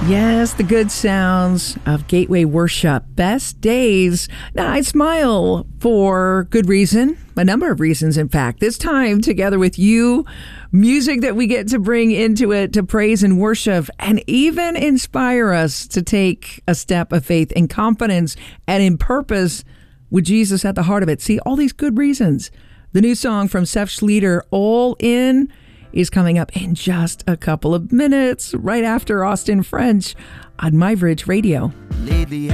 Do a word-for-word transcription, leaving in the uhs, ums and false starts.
Yes, the good sounds of Gateway Worship. Best days. Now, I smile for good reason, a number of reasons, in fact. This time, together with you, music that we get to bring into it to praise and worship and even inspire us to take a step of faith in confidence and in purpose with Jesus at the heart of it. See, all these good reasons. The new song from Seth Schleter, All In, is coming up in just a couple of minutes, right after Austin French on My Bridge Radio. Lately